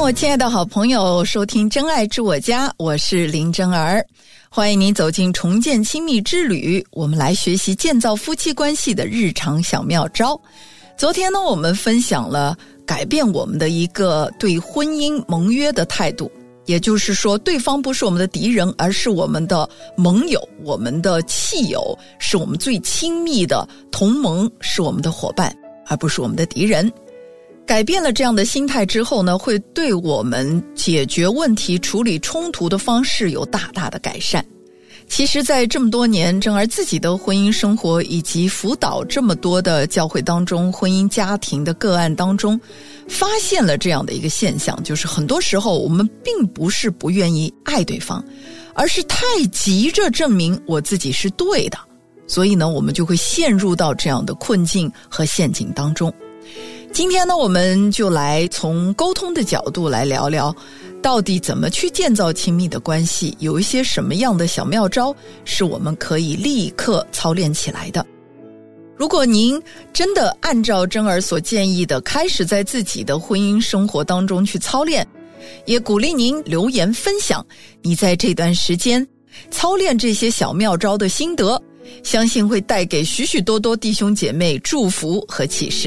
我亲爱的好朋友，收听真爱之我家，我是林真儿，欢迎你走进重建亲密之旅，我们来学习建造夫妻关系的日常小妙招。昨天呢，我们分享了改变我们的一个对婚姻盟约的态度，也就是说，对方不是我们的敌人，而是我们的盟友，我们的契友，是我们最亲密的同盟，是我们的伙伴，而不是我们的敌人。改变了这样的心态之后呢，会对我们解决问题、处理冲突的方式有大大的改善。其实在这么多年真儿自己的婚姻生活以及辅导这么多的教会当中婚姻家庭的个案当中，发现了这样的一个现象，就是很多时候我们并不是不愿意爱对方，而是太急着证明我自己是对的，所以呢，我们就会陷入到这样的困境和陷阱当中。今天呢，我们就来从沟通的角度来聊聊，到底怎么去建造亲密的关系，有一些什么样的小妙招是我们可以立刻操练起来的。如果您真的按照真儿所建议的，开始在自己的婚姻生活当中去操练，也鼓励您留言分享你在这段时间操练这些小妙招的心得，相信会带给许许多多弟兄姐妹祝福和启示。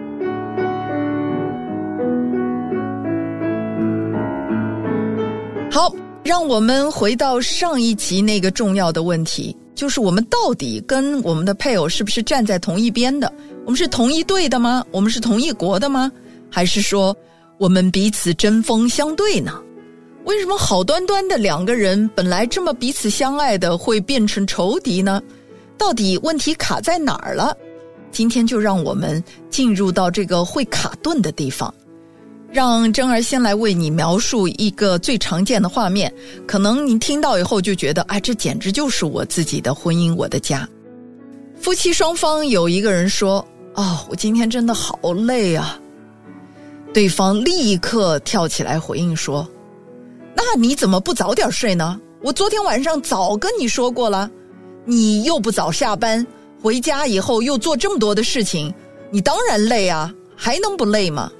好，让我们回到上一集那个重要的问题，就是我们到底跟我们的配偶是不是站在同一边的？我们是同一队的吗？我们是同一国的吗？还是说我们彼此针锋相对呢？为什么好端端的两个人本来这么彼此相爱的会变成仇敌呢？到底问题卡在哪儿了？今天就让我们进入到这个会卡顿的地方，让真儿先来为你描述一个最常见的画面，可能你听到以后就觉得，这简直就是我自己的婚姻，我的家。夫妻双方有一个人说，我今天真的好累啊。对方立刻跳起来回应说，那你怎么不早点睡呢？我昨天晚上早跟你说过了，你又不早下班，回家以后又做这么多的事情，你当然累啊，还能不累吗？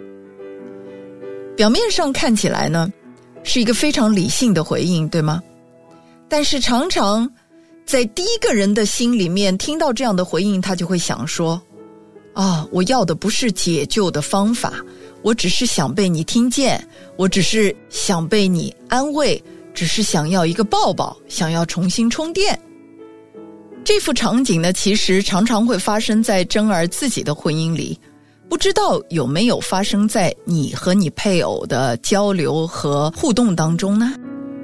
表面上看起来呢，是一个非常理性的回应，对吗？但是常常在第一个人的心里面听到这样的回应，他就会想说，我要的不是解救的方法，我只是想被你听见，我只是想被你安慰，只是想要一个抱抱，想要重新充电。这幅场景呢，其实常常会发生在真儿自己的婚姻里，不知道有没有发生在你和你配偶的交流和互动当中呢？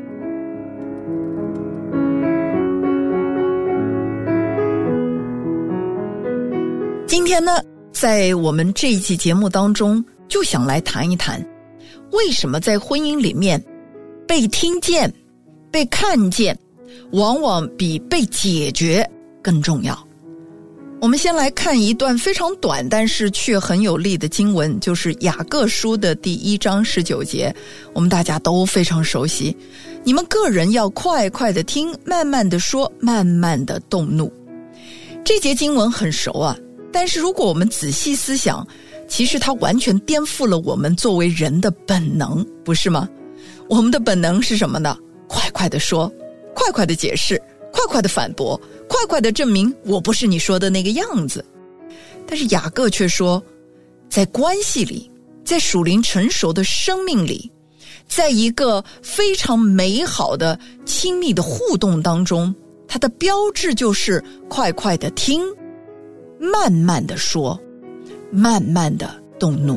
今天呢，在我们这一期节目当中，就想来谈一谈，为什么在婚姻里面，被听见、被看见，往往比被解决更重要。我们先来看一段非常短但是却很有力的经文，就是雅各书的第1章19节，我们大家都非常熟悉，你们个人要快快的听，慢慢的说，慢慢的动怒。这节经文很熟啊，但是如果我们仔细思想，其实它完全颠覆了我们作为人的本能，不是吗？我们的本能是什么呢？快快的说，快快的解释，快快的反驳，快快的证明我不是你说的那个样子。但是雅各却说，在关系里，在属灵成熟的生命里，在一个非常美好的亲密的互动当中，它的标志就是快快的听，慢慢的说，慢慢的动怒。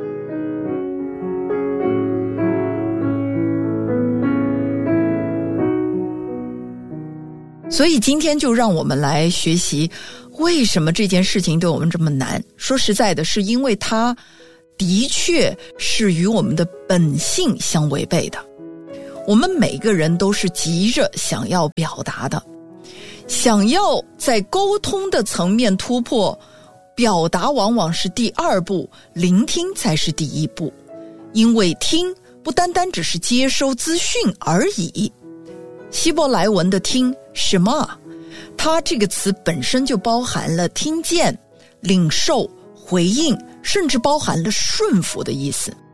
所以今天就让我们来学习，为什么这件事情对我们这么难。说实在的，是因为它的确是与我们的本性相违背的。我们每个人都是急着想要表达的，想要在沟通的层面突破，表达往往是第2步，聆听才是第1步。因为听不单单只是接收资讯而已。希伯来文的听是嘛，它这个词本身就包含了听见、领受、回应，甚至包含了顺服的意思。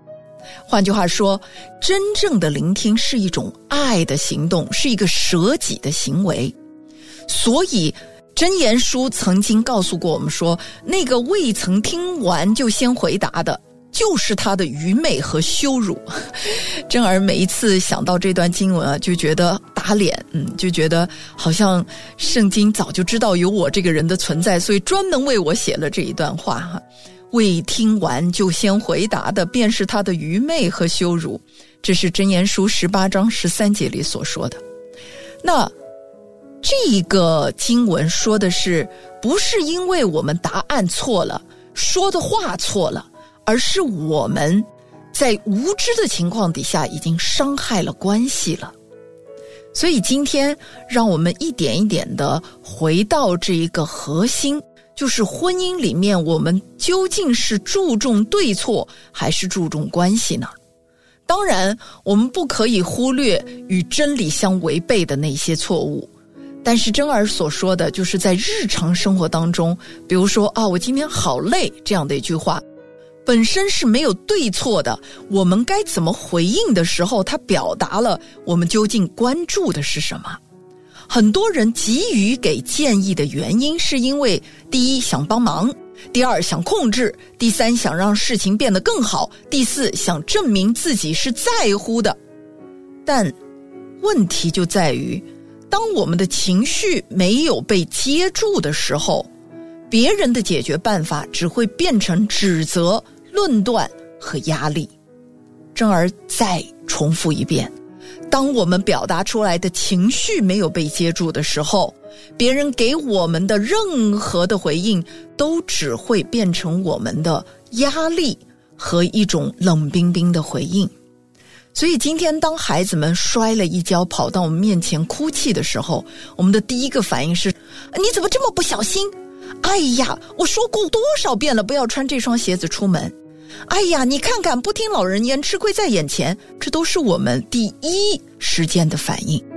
换句话说，真正的聆听是一种爱的行动，是一个舍己的行为。所以箴言书曾经告诉过我们说，那个未曾听完就先回答的，就是他的愚昧和羞辱。珍儿每一次想到这段经文啊，就觉得打脸，就觉得好像圣经早就知道有我这个人的存在，所以专门为我写了这一段话哈。未听完就先回答的，便是他的愚昧和羞辱。这是箴言书18章13节里所说的。那这个经文说的是，不是因为我们答案错了，说的话错了，而是我们在无知的情况底下已经伤害了关系了。所以今天让我们一点一点的回到这一个核心，就是婚姻里面我们究竟是注重对错还是注重关系呢？当然我们不可以忽略与真理相违背的那些错误，但是珍儿所说的就是在日常生活当中，比如说我今天好累这样的一句话，本身是没有对错的，我们该怎么回应的时候，它表达了我们究竟关注的是什么。很多人急于给建议的原因，是因为第一想帮忙，第二想控制，第三想让事情变得更好，第四想证明自己是在乎的。但问题就在于，当我们的情绪没有被接住的时候，别人的解决办法只会变成指责、论断和压力。珍儿再重复一遍，当我们表达出来的情绪没有被接住的时候，别人给我们的任何的回应都只会变成我们的压力和一种冷冰冰的回应。所以今天当孩子们摔了一跤跑到我们面前哭泣的时候，我们的第一个反应是，你怎么这么不小心？哎呀，我说过多少遍了，不要穿这双鞋子出门。哎呀，你看看，不听老人言，吃亏在眼前。这都是我们第一时间的反应。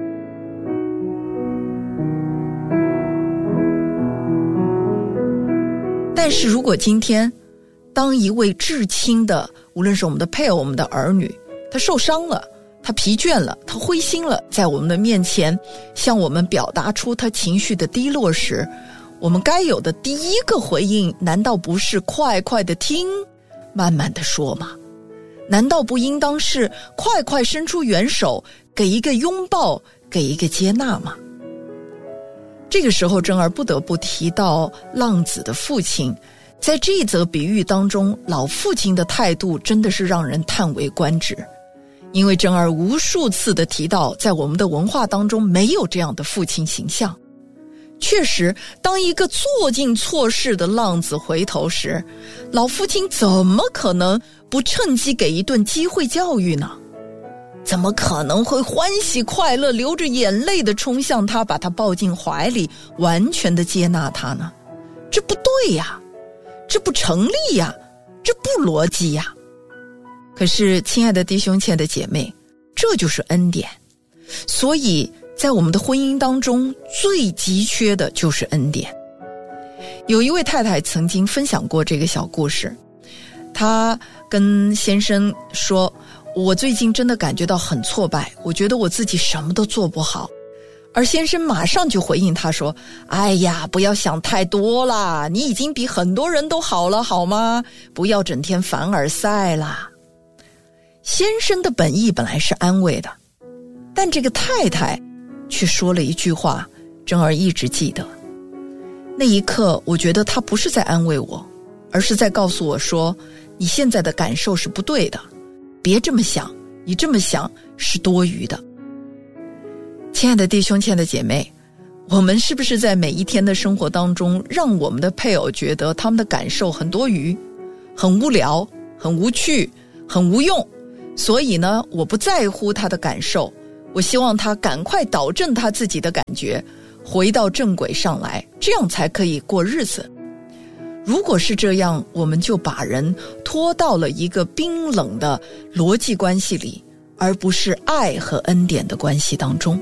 但是如果今天当一位至亲的，无论是我们的配偶、我们的儿女，他受伤了，他疲倦了，他灰心了，在我们的面前向我们表达出他情绪的低落时，我们该有的第一个回应，难道不是快快的听，慢慢的说吗？难道不应当是快快伸出援手，给一个拥抱，给一个接纳吗？这个时候珍儿不得不提到浪子的父亲，在这一则比喻当中，老父亲的态度真的是让人叹为观止。因为珍儿无数次的提到，在我们的文化当中没有这样的父亲形象。确实，当一个做尽错事的浪子回头时，老父亲怎么可能不趁机给一顿机会教育呢？怎么可能会欢喜快乐，流着眼泪的冲向他，把他抱进怀里，完全的接纳他呢？这不对呀，这不成立呀，这不逻辑呀。可是亲爱的弟兄亲爱的姐妹，这就是恩典。所以在我们的婚姻当中，最急缺的就是恩典。有一位太太曾经分享过这个小故事，她跟先生说，我最近真的感觉到很挫败，我觉得我自己什么都做不好。而先生马上就回应她说，哎呀，不要想太多啦，你已经比很多人都好了好吗？不要整天凡尔赛啦。先生的本意本来是安慰的，但这个太太却说了一句话，珍儿一直记得。那一刻我觉得她不是在安慰我，而是在告诉我说，你现在的感受是不对的，别这么想，你这么想是多余的。亲爱的弟兄亲爱的姐妹，我们是不是在每一天的生活当中，让我们的配偶觉得他们的感受很多余，很无聊，很无趣，很无用，所以呢，我不在乎他的感受，我希望他赶快导正他自己的感觉，回到正轨上来，这样才可以过日子。如果是这样，我们就把人拖到了一个冰冷的逻辑关系里，而不是爱和恩典的关系当中。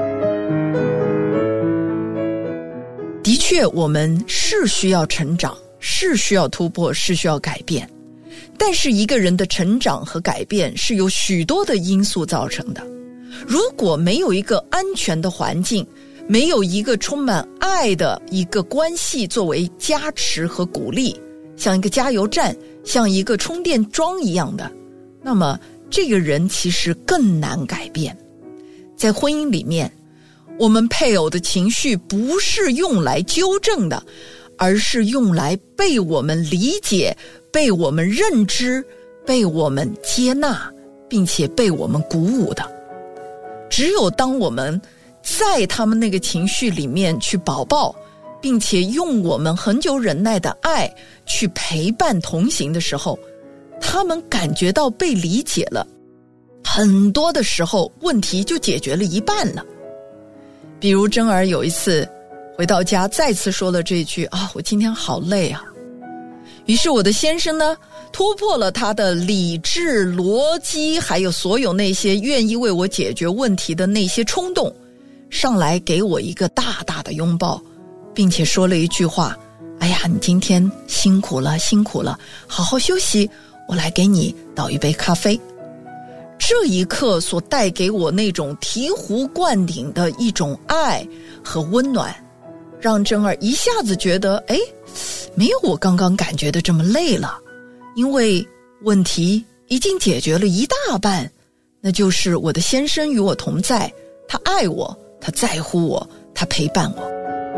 的确，我们是需要成长， 是需要突破，是需要改变，但是一个人的成长和改变是由许多的因素造成的。如果没有一个安全的环境，没有一个充满爱的一个关系作为加持和鼓励，像一个加油站，像一个充电桩一样的，那么这个人其实更难改变。在婚姻里面，我们配偶的情绪不是用来纠正的，而是用来被我们理解，被我们认知，被我们接纳，并且被我们鼓舞的。只有当我们在他们那个情绪里面去抱抱，并且用我们很久忍耐的爱去陪伴同行的时候，他们感觉到被理解了，很多的时候问题就解决了一半了。比如珍儿有一次回到家，再次说了这句我今天好累啊。于是我的先生呢，突破了他的理智逻辑，还有所有那些愿意为我解决问题的那些冲动，上来给我一个大大的拥抱，并且说了一句话，哎呀，你今天辛苦了，辛苦了，好好休息，我来给你倒一杯咖啡。这一刻所带给我那种醍醐灌顶的一种爱和温暖，让珍儿一下子觉得没有我刚刚感觉的这么累了，因为问题已经解决了一大半，那就是我的先生与我同在，他爱我，他在乎我，他陪伴我。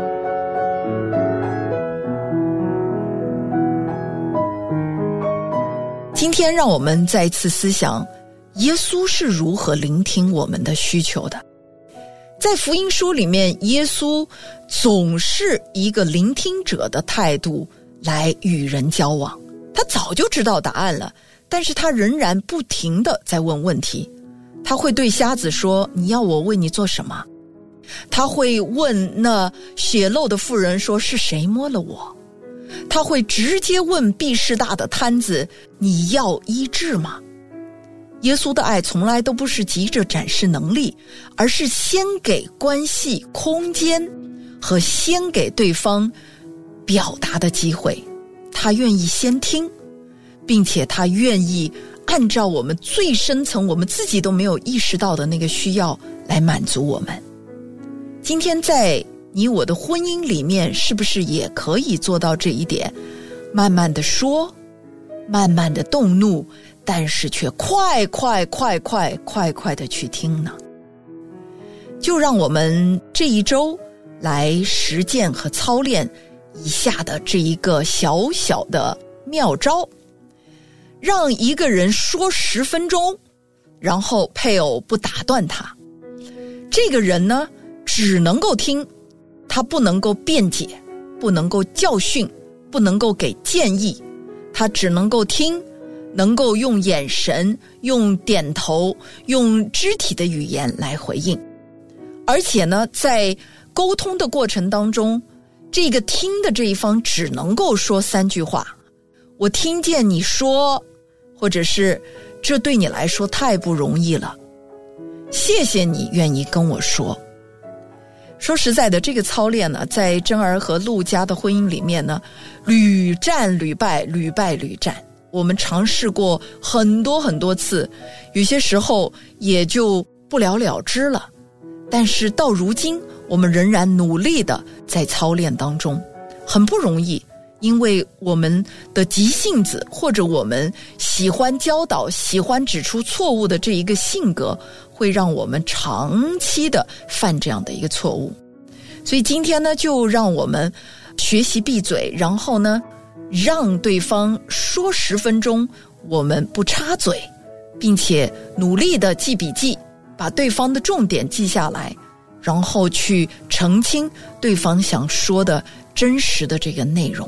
今天让我们再次思想耶稣是如何聆听我们的需求的。在福音书里面，耶稣总是一个聆听者的态度来与人交往。他早就知道答案了，但是他仍然不停地在问问题。他会对瞎子说，你要我为你做什么？他会问那血漏的妇人说，是谁摸了我？他会直接问毕士大的摊子，你要医治吗？耶稣的爱从来都不是急着展示能力，而是先给关系空间和先给对方表达的机会。他愿意先听，并且他愿意按照我们最深层我们自己都没有意识到的那个需要来满足我们。今天在你我的婚姻里面，是不是也可以做到这一点？慢慢的说，慢慢的动怒，但是却快的去听呢？就让我们这一周来实践和操练以下的这一个小小的妙招，让一个人说10分钟，然后配偶不打断他。这个人呢，只能够听，他不能够辩解，不能够教训，不能够给建议，他只能够听，能够用眼神，用点头，用肢体的语言来回应。而且呢，在沟通的过程当中，这个听的这一方只能够说3句话，我听见你说，或者是这对你来说太不容易了，谢谢你愿意跟我说。说实在的，这个操练呢，在珍儿和陆家的婚姻里面呢，屡战屡败，屡败屡战。我们尝试过很多次，有些时候也就不了了之了。但是到如今，我们仍然努力的在操练当中，很不容易，因为我们的急性子，或者我们喜欢教导、喜欢指出错误的这一个性格，会让我们长期的犯这样的一个错误。所以今天呢，就让我们学习闭嘴，然后呢，让对方说10分钟，我们不插嘴，并且努力的记笔记，把对方的重点记下来，然后去澄清对方想说的真实的这个内容。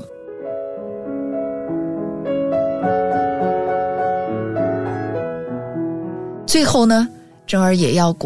最后呢，珍儿也要